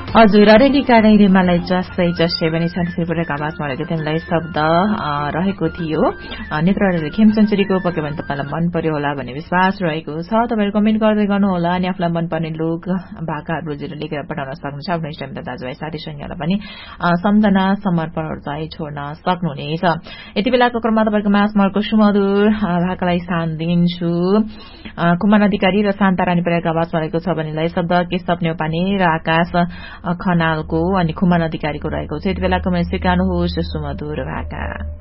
हजुर रेलिका डाइरीमालाई जसै जसै पनि शान्तिपुरका आवाजमा रहेको तिमीलाई शब्द रहेको थियो। नेत्र खेमचन्चुरीको पक्कै पनि तपाईँलाई मन पर्यो होला भन्ने विश्वास रहेको छ। तपाईँहरू कमेन्ट गर्दै गर्नुहोला अनि आफूलाई मनपर्ने लोक भाकाहरू लेखेर पठाउन सक्नुहुन्छ। आफ्नो इष्टमित्र दाजुभाइ साथीसँगलाई पनि सम्झना समर्पणहरू चाहिँ छोड्न सक्नुहुनेछ। यति बेलाको क्रममा तपाईँको माझमलको सुमधुर भाकालाई स्थान दिन्छु। कुमार अधिकारी र शान्तारानी परियारको आवाजमा रहेको छ भनेलाई शब्द केशव न्यौपाने र आकाश खनालको अनि खुमान अधिकारीको रहेको छ। यति बेलाको स्वीकार्नुहोस् सुमधुर भाका।